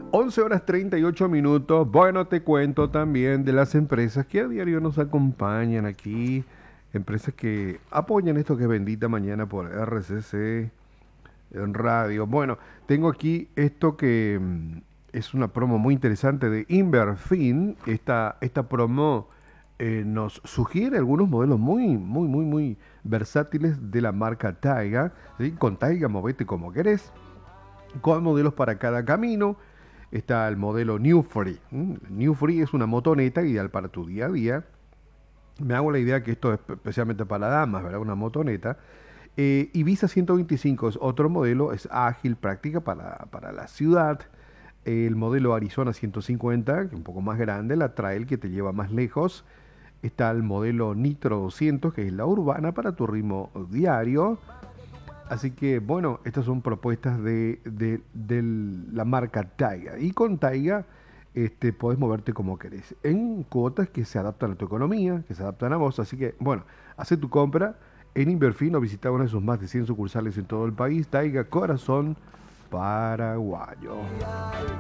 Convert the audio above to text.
11 horas 38 minutos. Bueno, te cuento también de las empresas que a diario nos acompañan aquí. Empresas que apoyan esto que es Bendita Mañana por RCC en radio. Bueno, tengo aquí esto que es una promo muy interesante de Inverfin. Esta promo nos sugiere algunos modelos muy versátiles de la marca Taiga. ¿Sí? Con Taiga movete como querés, con modelos para cada camino. Está el modelo New Free. New Free es una motoneta ideal para tu día a día. Me hago la idea que esto es especialmente para damas, ¿verdad? Una motoneta. Ibiza 125 es otro modelo, es ágil, práctica para la ciudad. El modelo Arizona 150, que es un poco más grande, la trail que te lleva más lejos. Está el modelo Nitro 200, que es la urbana para tu ritmo diario. Así que, bueno, estas son propuestas de la marca Taiga. Y con Taiga podés moverte como querés, en cuotas que se adaptan a tu economía, que se adaptan a vos. Así que, bueno, hace tu compra en Inverfin o visita una de sus más de 100 sucursales en todo el país. Taiga Corazón Paraguayo.